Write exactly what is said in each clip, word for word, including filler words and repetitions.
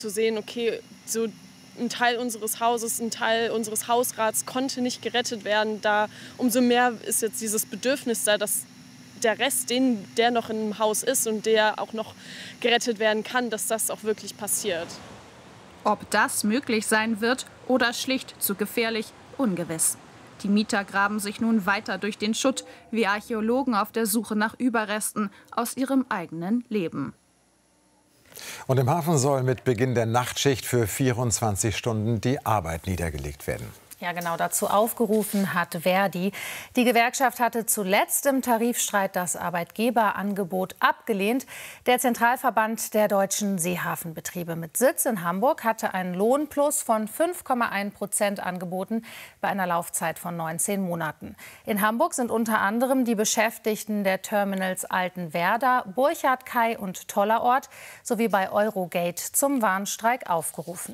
Zu sehen, okay, so ein Teil unseres Hauses, ein Teil unseres Hausrats konnte nicht gerettet werden, da umso mehr ist jetzt dieses Bedürfnis da, dass der Rest, den, der noch im Haus ist und der auch noch gerettet werden kann, dass das auch wirklich passiert. Ob das möglich sein wird oder schlicht zu gefährlich, ungewiss. Die Mieter graben sich nun weiter durch den Schutt, wie Archäologen auf der Suche nach Überresten aus ihrem eigenen Leben. Und im Hafen soll mit Beginn der Nachtschicht für vierundzwanzig Stunden die Arbeit niedergelegt werden. Ja, genau dazu aufgerufen hat Verdi. Die Gewerkschaft hatte zuletzt im Tarifstreit das Arbeitgeberangebot abgelehnt. Der Zentralverband der deutschen Seehafenbetriebe mit Sitz in Hamburg hatte einen Lohnplus von fünf Komma eins Prozent angeboten bei einer Laufzeit von neunzehn Monaten. In Hamburg sind unter anderem die Beschäftigten der Terminals Altenwerda, Burchardkai und Tollerort sowie bei Eurogate zum Warnstreik aufgerufen.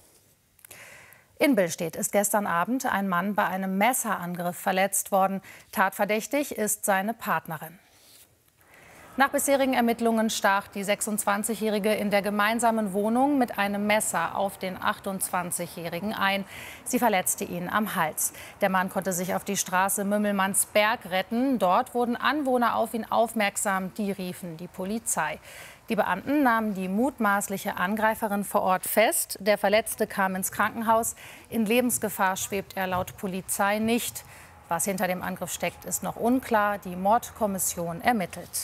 In Billstedt ist gestern Abend ein Mann bei einem Messerangriff verletzt worden. Tatverdächtig ist seine Partnerin. Nach bisherigen Ermittlungen stach die sechsundzwanzigjährige in der gemeinsamen Wohnung mit einem Messer auf den achtundzwanzigjährigen ein. Sie verletzte ihn am Hals. Der Mann konnte sich auf die Straße Mümmelmannsberg retten. Dort wurden Anwohner auf ihn aufmerksam. Die riefen die Polizei. Die Beamten nahmen die mutmaßliche Angreiferin vor Ort fest. Der Verletzte kam ins Krankenhaus. In Lebensgefahr schwebt er laut Polizei nicht. Was hinter dem Angriff steckt, ist noch unklar. Die Mordkommission ermittelt.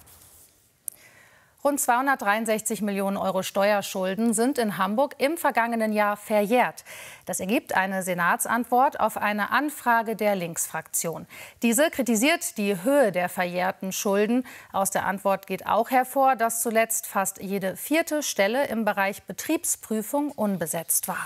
Rund zweihundertdreiundsechzig Millionen Euro Steuerschulden sind in Hamburg im vergangenen Jahr verjährt. Das ergibt eine Senatsantwort auf eine Anfrage der Linksfraktion. Diese kritisiert die Höhe der verjährten Schulden. Aus der Antwort geht auch hervor, dass zuletzt fast jede vierte Stelle im Bereich Betriebsprüfung unbesetzt war.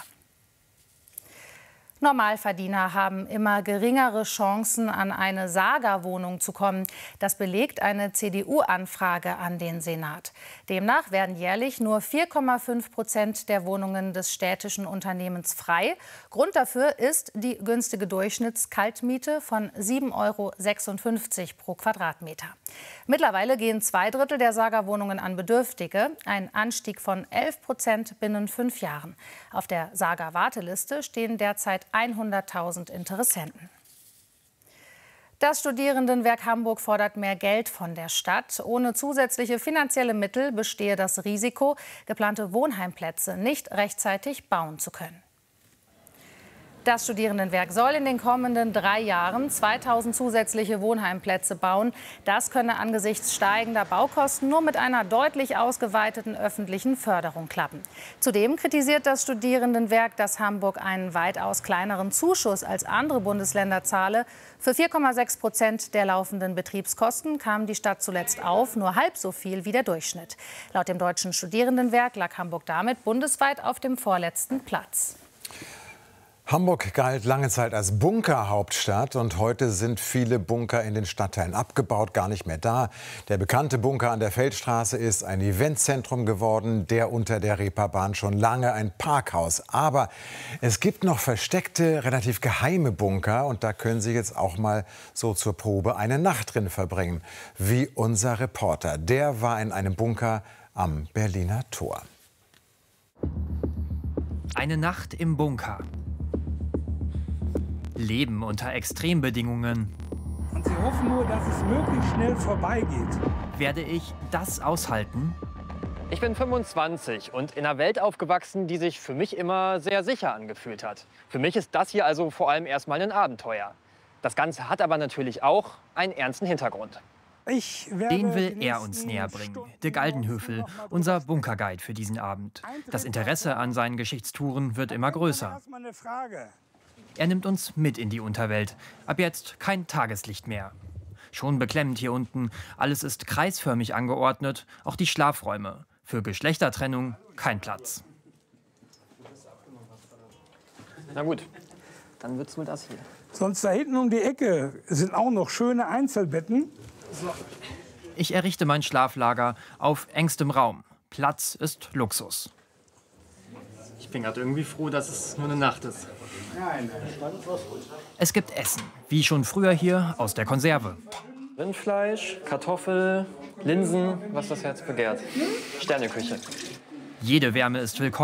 Normalverdiener haben immer geringere Chancen, an eine Saga-Wohnung zu kommen. Das belegt eine C D U-Anfrage an den Senat. Demnach werden jährlich nur vier Komma fünf Prozent der Wohnungen des städtischen Unternehmens frei. Grund dafür ist die günstige Durchschnittskaltmiete von sieben Euro sechsundfünfzig pro Quadratmeter. Mittlerweile gehen zwei Drittel der Saga-Wohnungen an Bedürftige. Ein Anstieg von elf Prozent binnen fünf Jahren. Auf der Saga-Warteliste stehen derzeit hunderttausend Interessenten. Das Studierendenwerk Hamburg fordert mehr Geld von der Stadt. Ohne zusätzliche finanzielle Mittel bestehe das Risiko, geplante Wohnheimplätze nicht rechtzeitig bauen zu können. Das Studierendenwerk soll in den kommenden drei Jahren zweitausend zusätzliche Wohnheimplätze bauen. Das könne angesichts steigender Baukosten nur mit einer deutlich ausgeweiteten öffentlichen Förderung klappen. Zudem kritisiert das Studierendenwerk, dass Hamburg einen weitaus kleineren Zuschuss als andere Bundesländer zahle. Für vier Komma sechs Prozent der laufenden Betriebskosten kam die Stadt zuletzt auf, nur halb so viel wie der Durchschnitt. Laut dem Deutschen Studierendenwerk lag Hamburg damit bundesweit auf dem vorletzten Platz. Hamburg galt lange Zeit als Bunkerhauptstadt und heute sind viele Bunker in den Stadtteilen abgebaut, gar nicht mehr da. Der bekannte Bunker an der Feldstraße ist ein Eventzentrum geworden, der unter der Reeperbahn schon lange ein Parkhaus. Aber es gibt noch versteckte, relativ geheime Bunker und da können Sie jetzt auch mal so zur Probe eine Nacht drin verbringen. Wie unser Reporter, der war in einem Bunker am Berliner Tor. Eine Nacht im Bunker. Leben unter Extrembedingungen. Und sie hoffen nur, dass es möglichst schnell vorbeigeht. Werde ich das aushalten? Ich bin fünfundzwanzig und in einer Welt aufgewachsen, die sich für mich immer sehr sicher angefühlt hat. Für mich ist das hier also vor allem erstmal ein Abenteuer. Das Ganze hat aber natürlich auch einen ernsten Hintergrund. Ich Den will er uns näher bringen. Dirk Aldenhöfel, unser Bunkerguide für diesen Abend. Das Interesse an seinen Geschichtstouren wird immer größer. Er nimmt uns mit in die Unterwelt. Ab jetzt kein Tageslicht mehr. Schon beklemmend hier unten. Alles ist kreisförmig angeordnet, auch die Schlafräume. Für Geschlechtertrennung kein Platz. Na gut, dann wird's wohl das hier. Sonst da hinten um die Ecke sind auch noch schöne Einzelbetten. So. Ich errichte mein Schlaflager auf engstem Raum. Platz ist Luxus. Ich bin gerade irgendwie froh, dass es nur eine Nacht ist. Es gibt Essen, wie schon früher hier aus der Konserve. Rindfleisch, Kartoffel, Linsen, was das Herz begehrt. Sterneküche. Jede Wärme ist willkommen.